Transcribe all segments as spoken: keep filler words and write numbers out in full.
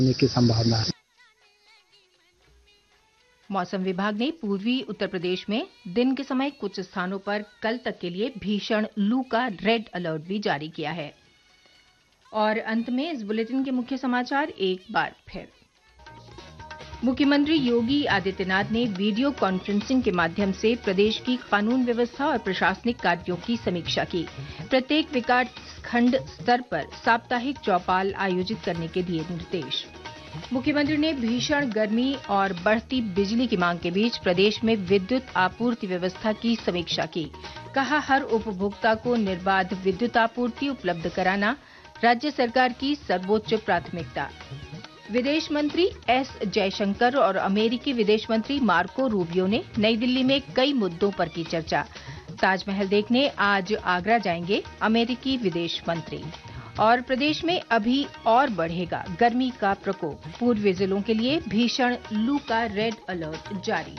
होने की संभावना है। मौसम विभाग ने पूर्वी उत्तर प्रदेश में दिन के समय कुछ स्थानों पर कल तक के लिए भीषण लू का रेड अलर्ट भी जारी किया है। और अंत में इस बुलेटिन के मुख्य समाचार एक बार फिर। मुख्यमंत्री योगी आदित्यनाथ ने वीडियो कॉन्फ्रेंसिंग के माध्यम से प्रदेश की कानून व्यवस्था और प्रशासनिक कार्यों की समीक्षा की। प्रत्येक विकास खंड स्तर पर साप्ताहिक चौपाल आयोजित करने के दिए निर्देश। मुख्यमंत्री ने भीषण गर्मी और बढ़ती बिजली की मांग के बीच प्रदेश में विद्युत आपूर्ति व्यवस्था की समीक्षा की। कहा, हर उपभोक्ता को निर्बाध विद्युत आपूर्ति उपलब्ध कराना राज्य सरकार की सर्वोच्च प्राथमिकता। विदेश मंत्री एस जयशंकर और अमेरिकी विदेश मंत्री मार्को रूबियो ने नई दिल्ली में कई मुद्दों पर की चर्चा। ताजमहल देखने आज आगरा जाएंगे अमेरिकी विदेश मंत्री। और प्रदेश में अभी और बढ़ेगा गर्मी का प्रकोप। पूर्वी जिलों के लिए भीषण लू का रेड अलर्ट जारी।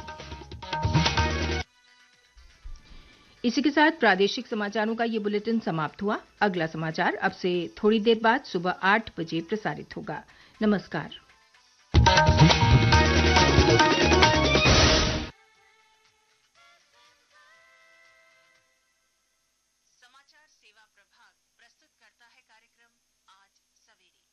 इसी के साथ प्रादेशिक समाचारों का ये बुलेटिन समाप्त हुआ। अगला समाचार अब से थोड़ी देर बाद सुबह आठ बजे प्रसारित होगा। नमस्कार। समाचार सेवा प्रभाग प्रस्तुत करता है कार्यक्रम आज सवेरे।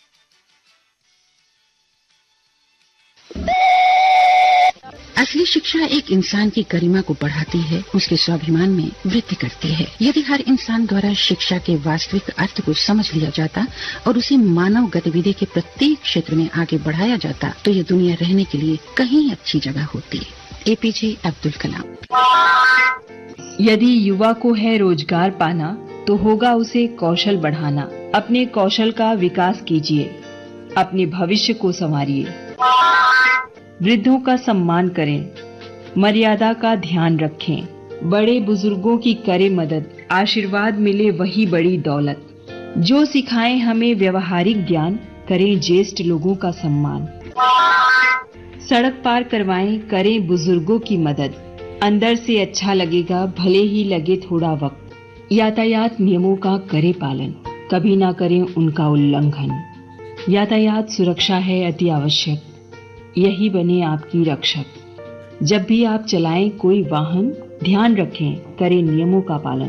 असली शिक्षा एक इंसान की गरिमा को बढ़ाती है, उसके स्वाभिमान में वृद्धि करती है। यदि हर इंसान द्वारा शिक्षा के वास्तविक अर्थ को समझ लिया जाता और उसे मानव गतिविधि के प्रत्येक क्षेत्र में आगे बढ़ाया जाता, तो ये दुनिया रहने के लिए कहीं अच्छी जगह होती। एपीजे अब्दुल कलाम। यदि युवा को है रोजगार पाना, तो होगा उसे कौशल बढ़ाना। अपने कौशल का विकास कीजिए, अपने भविष्य को संवारिए। वृद्धों का सम्मान करें, मर्यादा का ध्यान रखें। बड़े बुजुर्गों की करें मदद, आशीर्वाद मिले वही बड़ी दौलत। जो सिखाएं हमें व्यवहारिक ज्ञान, करें ज्येष्ठ लोगों का सम्मान। सड़क पार करवाएं, करें बुजुर्गों की मदद। अंदर से अच्छा लगेगा भले ही लगे थोड़ा वक्त। यातायात नियमों का करें पालन, कभी ना करें उनका उल्लंघन। यातायात सुरक्षा है अति आवश्यक, यही बने आपकी रक्षक। जब भी आप चलाएं कोई वाहन, ध्यान रखें, करें नियमों का पालन।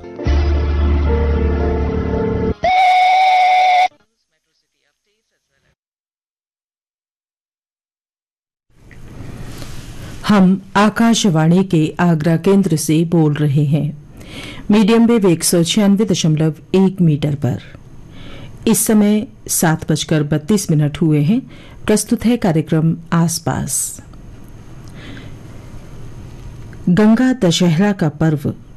हम आकाशवाणी के आगरा केंद्र से बोल रहे हैं। मीडियम वेव एक सौ छियानवे दशमलव एक मीटर पर इस समय सात बजकर बत्तीस मिनट हुए हैं। प्रस्तुत है कार्यक्रम आसपास। गंगा दशहरा का पर्व